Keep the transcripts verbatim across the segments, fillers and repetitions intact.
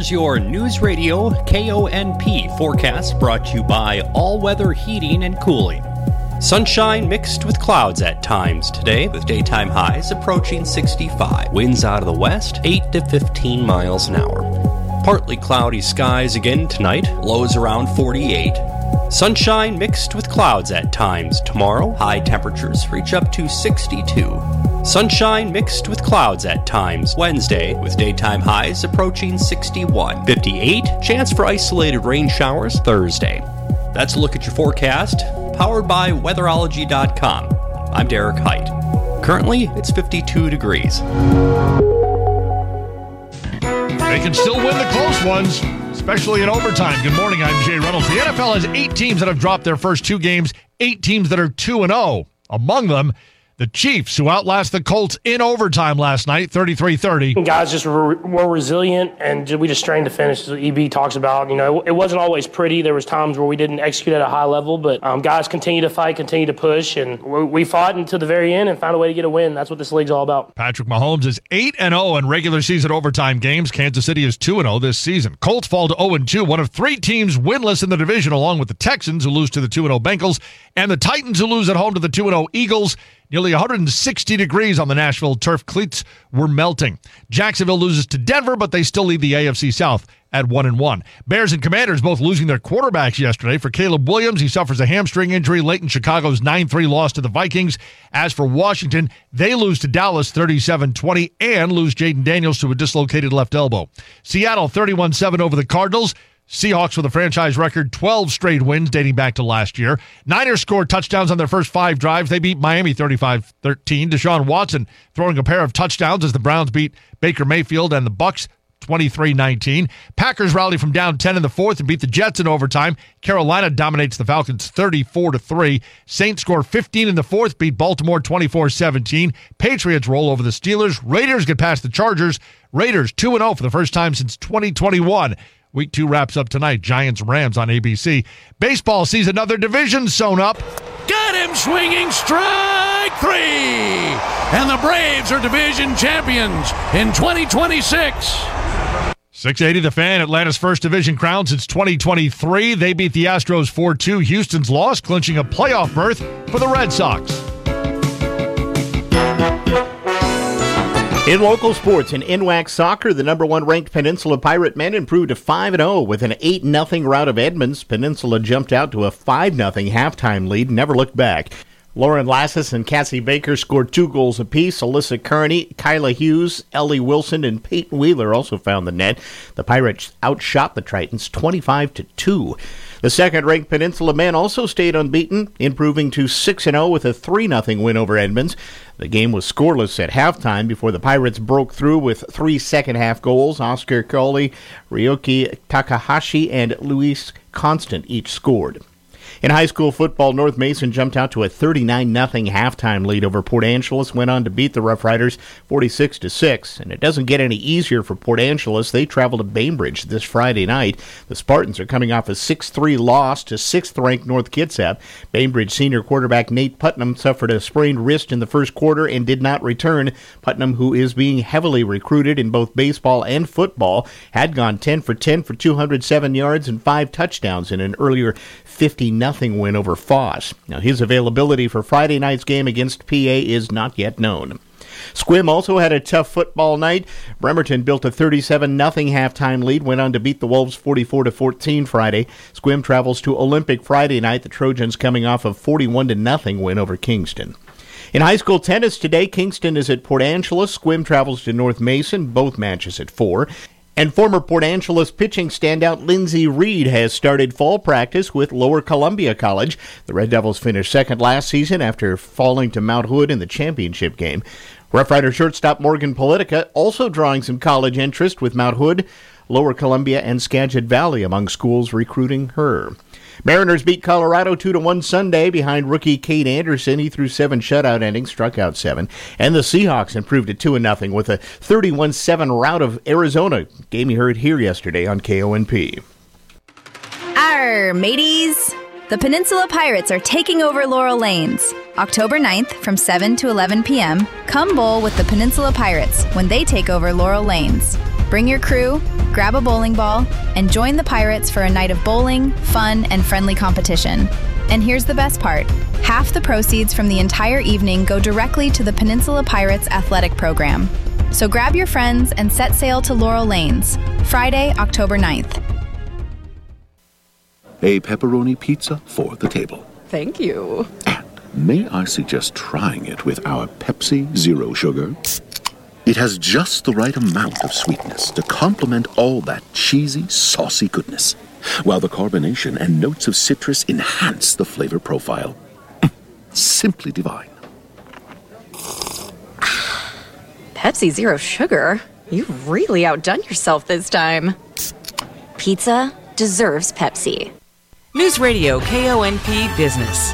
Here's your News Radio K O N P forecast brought to you by All Weather Heating and Cooling. Sunshine mixed with clouds at times today, with daytime highs approaching sixty-five. Winds out of the west, eight to fifteen miles an hour. Partly cloudy skies again tonight, lows around forty-eight. Sunshine mixed with clouds at times tomorrow, high temperatures reach up to sixty-two. Sunshine mixed with clouds at times Wednesday, with daytime highs approaching sixty-one. fifty-eight, chance for isolated rain showers Thursday. That's a look at your forecast, powered by weatherology dot com. I'm Derek Height. Currently, it's fifty-two degrees. They can still win the close ones, especially in overtime. Good morning, I'm Jay Reynolds. The N F L has eight teams that have dropped their first two games, eight teams that are two and oh. Among them, the Chiefs, who outlast the Colts in overtime last night, thirty-three thirty. Guys just were more resilient, and we just strained to finish, as E B talks about. You know, it wasn't always pretty. There was times where we didn't execute at a high level, but um, guys continue to fight, continue to push, and we fought until the very end and found a way to get a win. That's what this league's all about. Patrick Mahomes is eight and oh in regular season overtime games. Kansas City is two and oh this season. Colts fall to oh and two, one of three teams winless in the division, along with the Texans, who lose to the two and oh Bengals, and the Titans, who lose at home to the two and oh Eagles. Nearly one hundred sixty degrees on the Nashville turf. Cleats were melting. Jacksonville loses to Denver, but they still lead the A F C South at one and one. Bears and Commanders both losing their quarterbacks yesterday. For Caleb Williams, he suffers a hamstring injury late in Chicago's nine three loss to the Vikings. As for Washington, they lose to Dallas thirty-seven twenty and lose Jaden Daniels to a dislocated left elbow. Seattle thirty-one seven over the Cardinals. Seahawks with a franchise record, twelve straight wins dating back to last year. Niners scored touchdowns on their first five drives. They beat Miami thirty-five thirteen. Deshaun Watson throwing a pair of touchdowns as the Browns beat Baker Mayfield and the Bucs twenty-three nineteen. Packers rally from down ten in the fourth and beat the Jets in overtime. Carolina dominates the Falcons thirty-four to three. Saints score fifteen in the fourth, beat Baltimore twenty-four seventeen. Patriots roll over the Steelers. Raiders get past the Chargers. Raiders two and oh for the first time since twenty twenty-one. Week two wraps up tonight. Giants-Rams on A B C. Baseball sees another division sewn up. Got him swinging strike three. And the Braves are division champions in twenty twenty-six. six eighty The Fan, Atlanta's first division crown since twenty twenty-three. They beat the Astros four two. Houston's loss, clinching a playoff berth for the Red Sox. In local sports, in N W A C soccer, the number one ranked Peninsula Pirate men improved to five and oh with an eight nothing rout of Edmonds. Peninsula jumped out to a five nothing halftime lead, never looked back. Lauren Lassus and Cassie Baker scored two goals apiece. Alyssa Kearney, Kyla Hughes, Ellie Wilson, and Peyton Wheeler also found the net. The Pirates outshot the Tritons twenty-five to two. The second-ranked Peninsula men also stayed unbeaten, improving to six and oh with a three nothing win over Edmonds. The game was scoreless at halftime before the Pirates broke through with three second-half goals. Oscar Coley, Ryoki Takahashi, and Luis Constant each scored. In high school football, North Mason jumped out to a thirty-nine nothing halftime lead over Port Angeles, went on to beat the Rough Riders forty-six to six. And it doesn't get any easier for Port Angeles. They travel to Bainbridge this Friday night. The Spartans are coming off a six three loss to sixth-ranked North Kitsap. Bainbridge senior quarterback Nate Putnam suffered a sprained wrist in the first quarter and did not return. Putnam, who is being heavily recruited in both baseball and football, had gone ten for ten for two hundred seven yards and five touchdowns in an earlier fifty nothing win over Foss. Now, his availability for Friday night's game against P A is not yet known. Squim also had a tough football night. Bremerton built a thirty-seven nothing halftime lead, went on to beat the Wolves forty-four to fourteen Friday. Squim travels to Olympic Friday night. The Trojans coming off a forty-one to nothing win over Kingston. In high school tennis today, Kingston is at Port Angeles. Squim travels to North Mason, both matches at four. And former Port Angeles pitching standout Lindsey Reed has started fall practice with Lower Columbia College. The Red Devils finished second last season after falling to Mount Hood in the championship game. Rough Rider shortstop Morgan Politica also drawing some college interest with Mount Hood, Lower Columbia, and Skagit Valley among schools recruiting her. Mariners beat Colorado two to one Sunday behind rookie Cade Anderson. He threw seven shutout innings, struck out seven. And the Seahawks improved to two to nothing with a thirty-one seven rout of Arizona. Game you heard here yesterday on K O N P. Arr, mateys! The Peninsula Pirates are taking over Laurel Lanes. October ninth from seven to eleven p.m., come bowl with the Peninsula Pirates when they take over Laurel Lanes. Bring your crew, grab a bowling ball, and join the Pirates for a night of bowling, fun, and friendly competition. And here's the best part. Half the proceeds from the entire evening go directly to the Peninsula Pirates athletic program. So grab your friends and set sail to Laurel Lanes, Friday, October ninth. A pepperoni pizza for the table. Thank you. And may I suggest trying it with our Pepsi Zero Sugar? It has just the right amount of sweetness to complement all that cheesy, saucy goodness, while the carbonation and notes of citrus enhance the flavor profile. Simply divine. Pepsi Zero Sugar? You've really outdone yourself this time. Pizza deserves Pepsi. News Radio K O N P Business.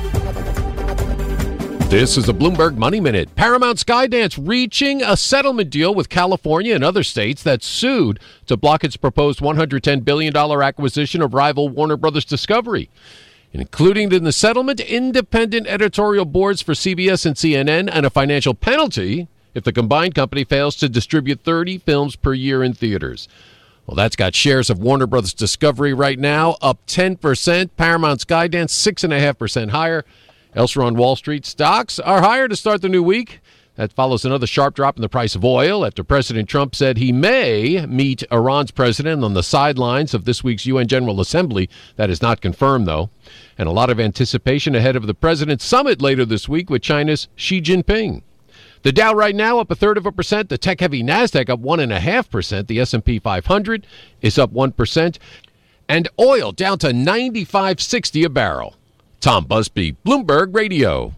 This is the Bloomberg Money Minute. Paramount Skydance reaching a settlement deal with California and other states that sued to block its proposed one hundred ten billion dollars acquisition of rival Warner Brothers Discovery. Including in the settlement, independent editorial boards for C B S and C N N and a financial penalty if the combined company fails to distribute thirty films per year in theaters. Well, that's got shares of Warner Brothers Discovery right now up ten percent. Paramount Skydance six point five percent higher. Elsewhere on Wall Street, stocks are higher to start the new week. That follows another sharp drop in the price of oil after President Trump said he may meet Iran's president on the sidelines of this week's U N General Assembly. That is not confirmed, though. And a lot of anticipation ahead of the president's summit later this week with China's Xi Jinping. The Dow right now up a third of a percent. The tech-heavy NASDAQ up one point five percent. The S and P five hundred is up one percent. And oil down to ninety-five sixty a barrel. Tom Busby, Bloomberg Radio.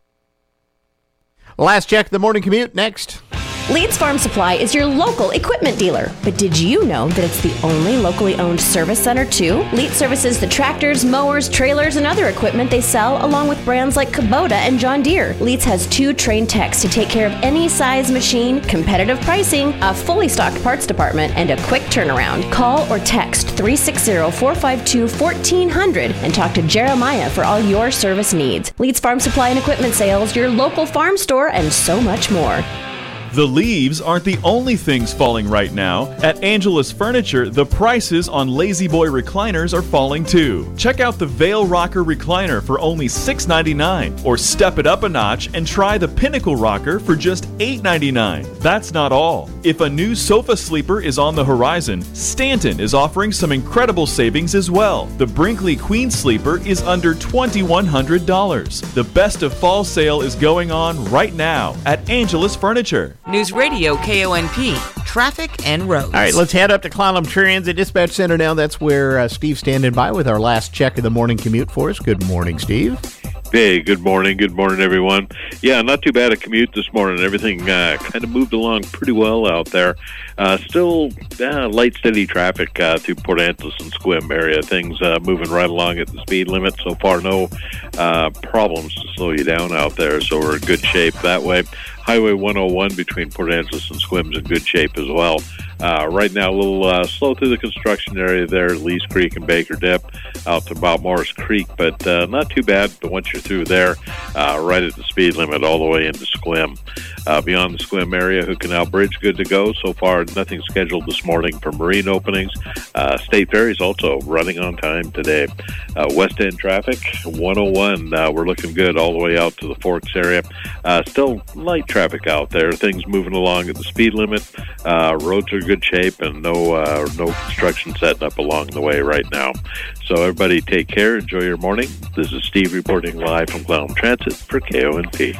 Last check, the morning commute, next. Leeds Farm Supply is your local equipment dealer. But did you know that it's the only locally owned service center, too? Leeds services the tractors, mowers, trailers, and other equipment they sell, along with brands like Kubota and John Deere. Leeds has two trained techs to take care of any size machine, competitive pricing, a fully stocked parts department, and a quick turnaround. Call or text three six zero, four five two, one four zero zero and talk to Jeremiah for all your service needs. Leeds Farm Supply and Equipment Sales, your local farm store, and so much more. The leaves aren't the only things falling right now. At Angelus Furniture, the prices on Lazy Boy recliners are falling too. Check out the Veil Rocker recliner for only six ninety-nine, or step it up a notch and try the Pinnacle Rocker for just eight ninety-nine. That's not all. If a new sofa sleeper is on the horizon, Stanton is offering some incredible savings as well. The Brinkley Queen Sleeper is under twenty-one hundred dollars. The best of fall sale is going on right now at Angelus Furniture. News Radio K O N P, traffic and roads. All right, let's head up to Clallam Transit Dispatch Center now. That's where uh, Steve's standing by with our last check of the morning commute for us. Good morning, Steve. Hey, good morning. Good morning, everyone. Yeah, not too bad a commute this morning. Everything uh, kind of moved along pretty well out there. Uh, still uh, light, steady traffic uh, through Port Angeles and Sequim area. Things uh, moving right along at the speed limit. So far, no uh, problems to slow you down out there. So we're in good shape that way. Highway one oh one between Port Angeles and Sequim's in good shape as well. Uh, right now, a little uh, slow through the construction area there, Lee's Creek and Baker Dip, out to about Morris Creek, but uh, not too bad. But once you're through there, uh, right at the speed limit all the way into Sequim. Uh, beyond the Sequim area, Hood Canal Bridge, good to go. So far, nothing scheduled this morning for marine openings. Uh, State Ferry's also running on time today. Uh, West End traffic, one oh one, uh, we're looking good all the way out to the Forks area. Uh, still light traffic out there. Things moving along at the speed limit. Uh, roads are good shape and no uh, no construction setting up along the way right now. So everybody take care. Enjoy your morning. This is Steve reporting live from Clallam Transit for K O N P.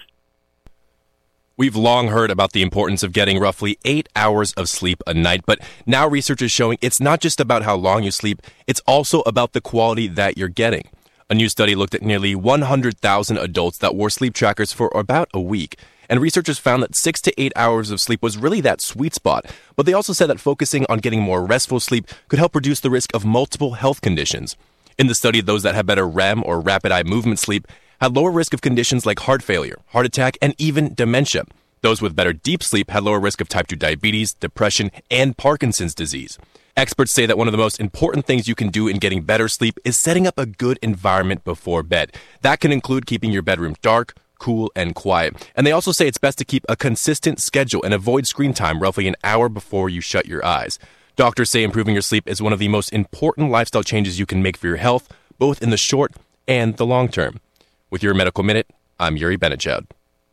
We've long heard about the importance of getting roughly eight hours of sleep a night, but now research is showing it's not just about how long you sleep, it's also about the quality that you're getting. A new study looked at nearly one hundred thousand adults that wore sleep trackers for about a week, and researchers found that six to eight hours of sleep was really that sweet spot. But they also said that focusing on getting more restful sleep could help reduce the risk of multiple health conditions. In the study, those that had better R E M or rapid eye movement sleep had lower risk of conditions like heart failure, heart attack, and even dementia. Those with better deep sleep had lower risk of type two diabetes, depression, and Parkinson's disease. Experts say that one of the most important things you can do in getting better sleep is setting up a good environment before bed. That can include keeping your bedroom dark, cool, and quiet. And they also say it's best to keep a consistent schedule and avoid screen time roughly an hour before you shut your eyes. Doctors say improving your sleep is one of the most important lifestyle changes you can make for your health, both in the short and the long term. With your Medical Minute, I'm Yuri Benachad.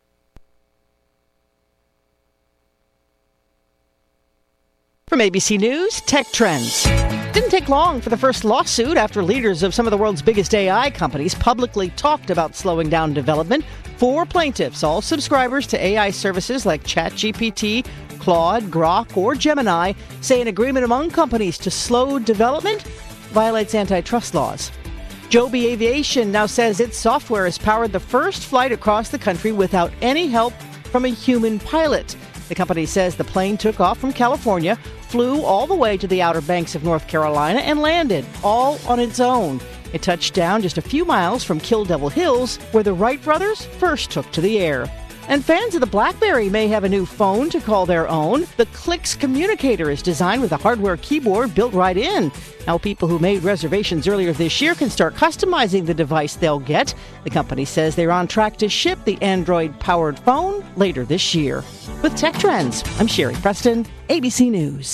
From A B C News, Tech Trends. Didn't take long for the first lawsuit after leaders of some of the world's biggest A I companies publicly talked about slowing down development. Four plaintiffs, all subscribers to A I services like ChatGPT, Claude, Grok, or Gemini, say an agreement among companies to slow development violates antitrust laws. Joby Aviation now says its software has powered the first flight across the country without any help from a human pilot. The company says the plane took off from California, flew all the way to the Outer Banks of North Carolina, and landed, all on its own. It touched down just a few miles from Kill Devil Hills, where the Wright brothers first took to the air. And fans of the BlackBerry may have a new phone to call their own. The Clicks Communicator is designed with a hardware keyboard built right in. Now people who made reservations earlier this year can start customizing the device they'll get. The company says they're on track to ship the Android-powered phone later this year. With Tech Trends, I'm Sherry Preston, A B C News.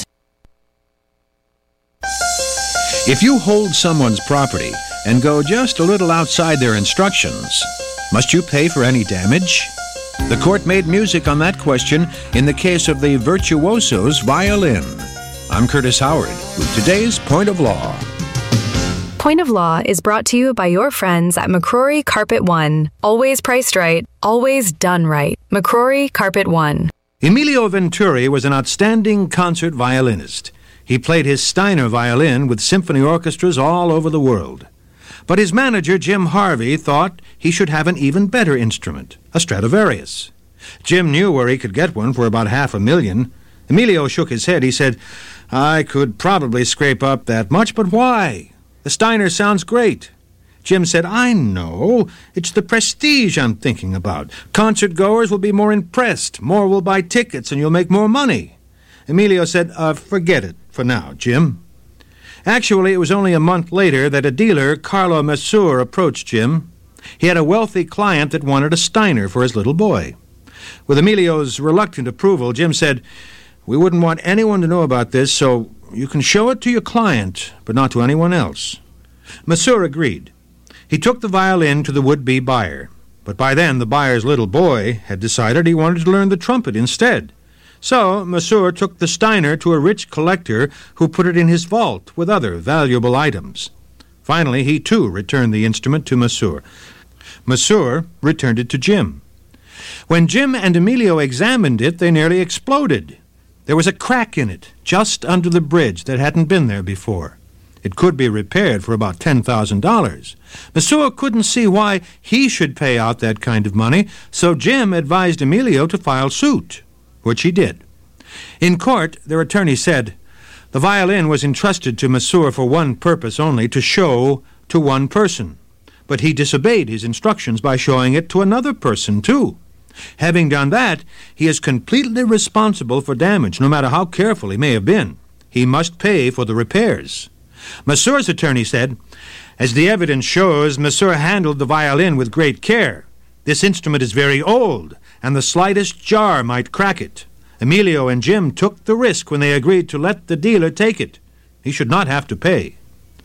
If you hold someone's property and go just a little outside their instructions, must you pay for any damage? The court made music on that question in the case of the Virtuoso's violin. I'm Curtis Howard with today's Point of Law. Point of Law is brought to you by your friends at McCrory Carpet One. Always priced right, always done right. McCrory Carpet One. Emilio Venturi was an outstanding concert violinist. He played his Steiner violin with symphony orchestras all over the world. But his manager, Jim Harvey, thought he should have an even better instrument, a Stradivarius. Jim knew where he could get one for about half a million. Emilio shook his head. He said, I could probably scrape up that much, but why? The Steiner sounds great. Jim said, I know. It's the prestige I'm thinking about. Concert-goers will be more impressed. More will buy tickets, and you'll make more money. Emilio said, uh, forget it for now, Jim. Actually, it was only a month later that a dealer, Carlo Masur, approached Jim. He had a wealthy client that wanted a Steiner for his little boy. With Emilio's reluctant approval, Jim said, we wouldn't want anyone to know about this, so you can show it to your client, but not to anyone else. Masur agreed. He took the violin to the would-be buyer, but by then the buyer's little boy had decided he wanted to learn the trumpet instead. So Masur took the Steiner to a rich collector who put it in his vault with other valuable items. Finally, he too returned the instrument to Masur. Masur returned it to Jim. When Jim and Emilio examined it, they nearly exploded. There was a crack in it, just under the bridge, that hadn't been there before. It could be repaired for about ten thousand dollars. Masur couldn't see why he should pay out that kind of money, so Jim advised Emilio to file suit, which he did. In court, their attorney said, the violin was entrusted to Masur for one purpose only, to show to one person. But he disobeyed his instructions by showing it to another person, too. Having done that, he is completely responsible for damage, no matter how careful he may have been. He must pay for the repairs. Masur's attorney said, as the evidence shows, Masur handled the violin with great care. This instrument is very old, and the slightest jar might crack it. Emilio and Jim took the risk when they agreed to let the dealer take it. He should not have to pay.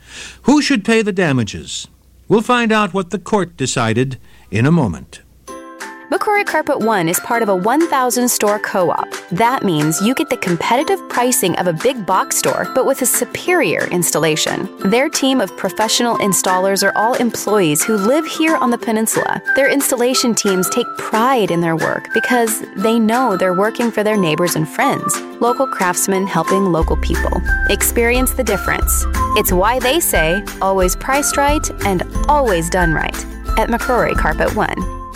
Who should pay the damages? We'll find out what the court decided in a moment. McCrory Carpet One is part of a one thousand store co-op. That means you get the competitive pricing of a big box store, but with a superior installation. Their team of professional installers are all employees who live here on the peninsula. Their installation teams take pride in their work because they know they're working for their neighbors and friends, local craftsmen helping local people. Experience the difference. It's why they say, always priced right and always done right at McCrory Carpet One.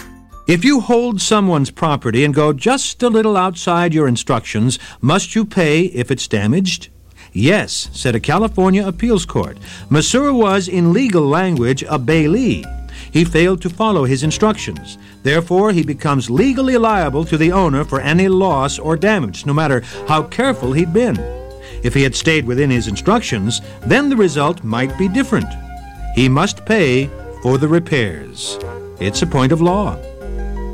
If you hold someone's property and go just a little outside your instructions, must you pay if it's damaged? Yes, said a California appeals court. Masur was, in legal language, a bailee. He failed to follow his instructions. Therefore, he becomes legally liable to the owner for any loss or damage, no matter how careful he'd been. If he had stayed within his instructions, then the result might be different. He must pay for the repairs. It's a point of law.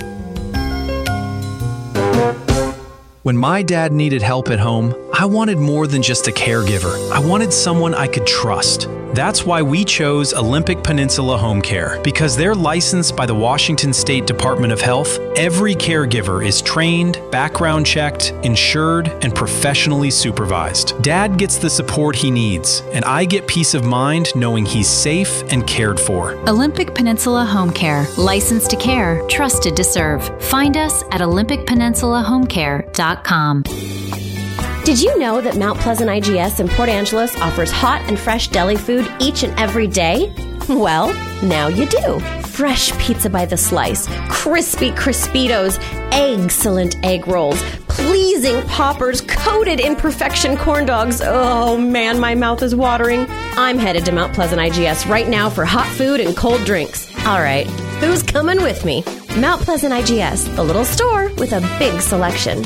When my dad needed help at home, I wanted more than just a caregiver. I wanted someone I could trust. That's why we chose Olympic Peninsula Home Care. Because they're licensed by the Washington State Department of Health, every caregiver is trained, background checked, insured, and professionally supervised. Dad gets the support he needs, and I get peace of mind knowing he's safe and cared for. Olympic Peninsula Home Care. Licensed to care, trusted to serve. Find us at olympic peninsula home care dot com. Did you know that Mount Pleasant I G S in Port Angeles offers hot and fresh deli food each and every day? Well, now you do. Fresh pizza by the slice, crispy Crispitos, excellent egg rolls, pleasing poppers coated in perfection corn dogs. Oh man, my mouth is watering. I'm headed to Mount Pleasant I G S right now for hot food and cold drinks. All right, who's coming with me? Mount Pleasant I G S, the little store with a big selection.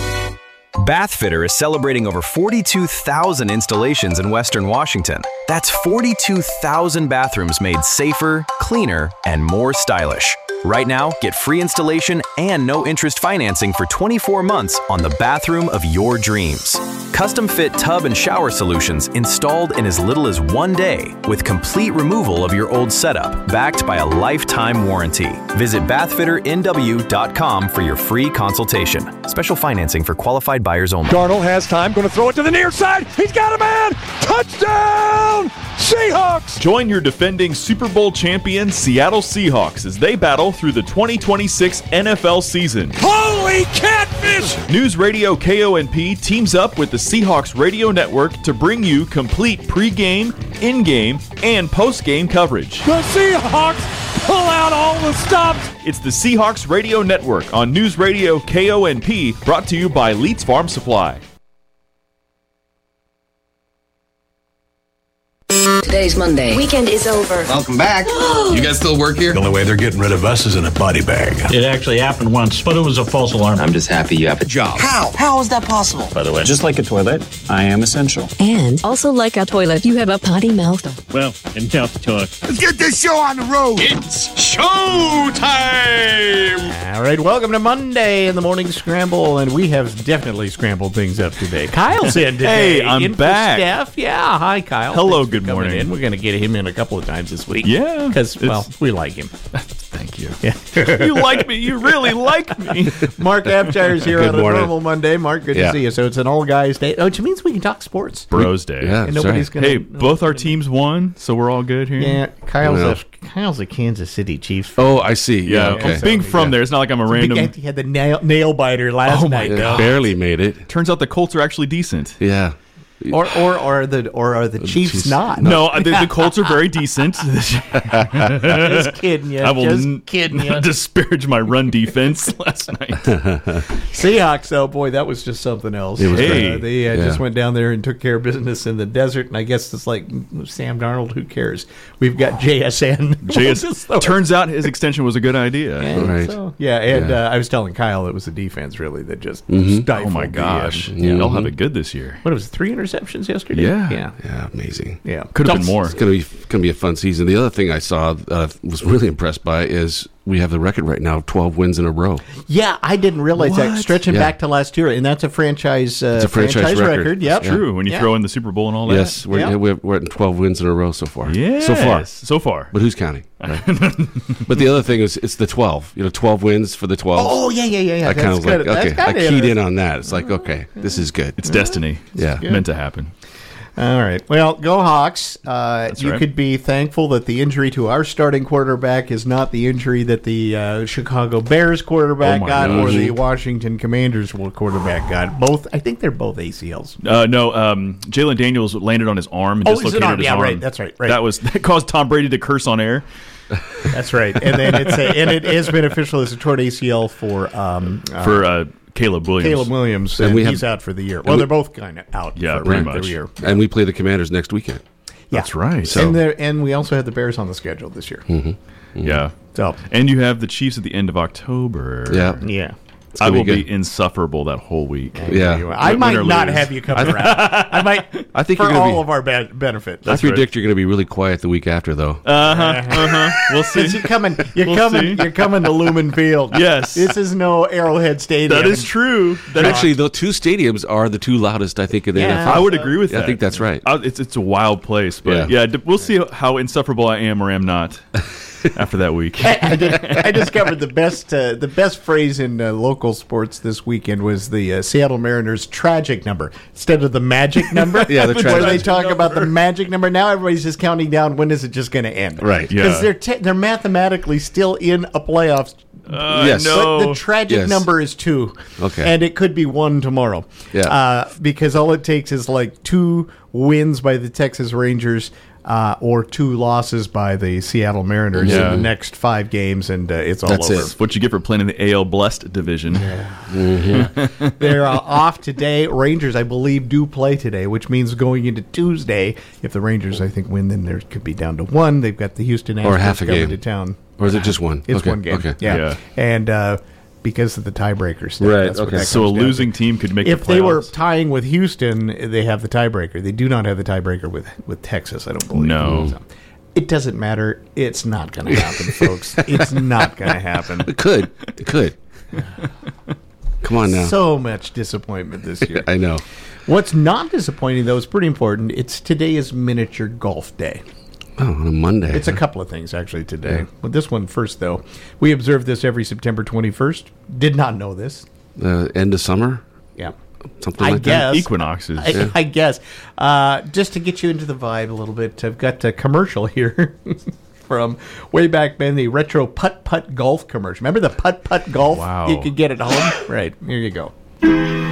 Bathfitter is celebrating over forty-two thousand installations in Western Washington. That's forty-two thousand bathrooms made safer, cleaner, and more stylish. Right now, get free installation and no interest financing for twenty-four months on the bathroom of your dreams. Custom fit tub and shower solutions installed in as little as one day with complete removal of your old setup, backed by a lifetime warranty. Visit bathfitter n w dot com for your free consultation. Special financing for qualified buyers only. Darnold has time, going to throw it to the near side. He's got a man! Touchdown! Seahawks! Join your defending Super Bowl champion Seattle Seahawks as they battle through the twenty twenty-six N F L season. Holy catfish! News Radio K O N P teams up with the Seahawks Radio Network to bring you complete pregame, in-game, and post-game coverage. The Seahawks pull out all the stops. It's the Seahawks Radio Network on News Radio K O N P, brought to you by Leeds Farm Supply. Today's Monday. Weekend is over. Welcome back. You guys still work here? The only way they're getting rid of us is in a body bag. It actually happened once, but it was a false alarm. I'm just happy you have a job. How? How is that possible? By the way, just like a toilet, I am essential. And also like a toilet, you have a potty mouth. Well, enough talk. Let's get this show on the road. It's show time! All right, welcome to Monday in the Morning Scramble, and we have definitely scrambled things up today. Kyle's in today. Hey, I'm in for back. Steph. Yeah, hi, Kyle. Hello, Thanks for good coming morning. In. We're going to get him in a couple of times this week. Yeah. Because, well, we like him. Thank you. Yeah. You like me. You really like me. Mark Abshire's here Good on morning. a normal Monday. Mark, good Yeah. to see you. So it's an all guys day, which means we can talk sports. Bros Day. Yeah, And that's nobody's right. gonna, Hey, both our teams won, so we're all good here. Yeah, Kyle's Well. a Kyle's a Kansas City Chiefs fan. Oh, I see. Yeah, Yeah, okay. being from Yeah. there, it's not like I'm a Big random. He had the nail, nail biter last Oh, my night. Yeah, though. barely made it. Turns out the Colts are actually decent. Yeah. Or or or the or are the Chiefs Chiefs- not? No, the, the Colts are very decent. Just kidding you. I will Just n- kidding you. not disparage my run defense last night. Seahawks, oh boy, that was just something else. It was Hey. Uh, they uh, Yeah. just went down there and took care of business in the desert, and I guess it's like Sam Darnold. Who cares? We've got J S N. J S turns out his extension was a good idea. And Right. so- yeah, and Yeah. Uh, I was telling Kyle it was the defense really that just Mhm. stifled. Oh my the, gosh, uh, yeah, Mhm. they'll have it good this year. what was it, three interceptions yesterday? Yeah. yeah, Yeah, amazing. yeah. Could have been more. It's gonna be gonna be a fun season. The other thing I saw, uh, was really impressed by, is we have the record right now of twelve wins in a row. Yeah, I didn't realize that. What? Stretching Yeah. back to last year, and that's a franchise. Uh, It's a franchise record. Yep, It's true when you Yeah. throw in the Super Bowl and all that. Yes, we're, Yeah. we're we're at twelve wins in a row so far. Yeah, so far. so far. But who's counting? Right? But the other thing is, it's the twelve. You know, twelve wins for the twelve. Oh yeah, yeah, yeah, yeah. I kind of was That's like, good. okay, That's I kinda keyed in on that. It's like, okay, this is good. It's destiny. Yeah. It's meant to happen. All right. Well, go Hawks. Uh, you right. could be thankful that the injury to our starting quarterback is not the injury that the uh, Chicago Bears quarterback Oh, my got or gosh. the Washington Commanders quarterback got. Both, I think they're both A C Ls. Uh, no, um, Jalen Daniels landed on his arm and Oh, it's an dislocated arm. his Yeah, arm. right. That's right, right. That was that caused Tom Brady to curse on air. That's right. And then it's a, and it has been official as a torn A C L for um, uh, for uh, Caleb Williams. Caleb Williams, And and we have- he's out for the year. and Well, we- they're both kind of out. Yeah, for pretty the much. year. And we play the Commanders next weekend. Yeah. That's right. So- And there, and we also had the Bears on the schedule this year. Mm-hmm. Yeah. So And you have the Chiefs at the end of October. Yeah. yeah. I will be, be insufferable that whole week. Yeah. I Win might or not lose. have you come around. I might, I think for you're gonna all be- of our be- benefit. I predict you're going to be really quiet the week after, though. Uh-huh, uh-huh. We'll see. You're coming, you're We'll coming, see. you're coming to Lumen Field. Yes. This is no Arrowhead Stadium. That is true. That is- Actually, the two stadiums are the two loudest, I think, in the Yeah. N F L. I would agree with Yeah, that. I think that's right. Uh, It's it's a wild place, but Yeah. yeah, d- we'll see how insufferable I am or am not after that week. I, I, did, I discovered the best uh, the best phrase in uh, local sports this weekend was the uh, Seattle Mariners tragic number instead of the magic number. Yeah, the where tragic they talk about the magic number. Now everybody's just counting down. When is it just going to end? Right. Because Yeah. they're te- they're mathematically still in a playoffs. Uh, Yes. no. But the tragic Yes. number is two. Okay. And it could be one tomorrow. Yeah. Uh, because all it takes is like two wins by the Texas Rangers uh, or two losses by the Seattle Mariners Yeah. in the next five games, and uh, it's all That's over. it. That's what you get for playing in the A L Blessed division. They're uh, off today. Rangers, I believe, do play today, which means going into Tuesday, if the Rangers, I think, win, then there could be down to one. They've got the Houston Or Astros half a coming game. to town. Or is it just one? It's Okay, one game. okay. Yeah. Yeah. And uh, because of the tiebreakers. stuff, Right, that's what okay. that So a comes down to. losing team could make If the they were playoffs. tying with Houston, they have the tiebreaker. They do not have the tiebreaker with, with Texas, I don't believe. No. So, it doesn't matter. It's not going to happen, folks. It's not going to happen. It could. It could. Come on now. So much disappointment this year. I know. What's not disappointing, though, is pretty important. It's today is miniature golf day. Oh, on a Monday. It's a huh? couple of things, actually, today. But this one first, though. We observe this every September twenty-first. Did not know this. Uh, end of summer? Yeah. Something I like guess. that? Equinoxes. I, Yeah. I guess. Uh, just to get you into the vibe a little bit, I've got a commercial here from way back then, the retro putt-putt golf commercial. Remember the putt-putt golf Wow. you could get at home? Right. Here you go.